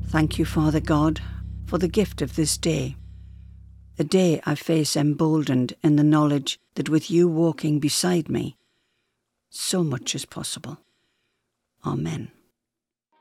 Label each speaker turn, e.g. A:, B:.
A: Thank you, Father God, for the gift of this day, a day I face emboldened in the knowledge that with you walking beside me, so much is possible. Amen.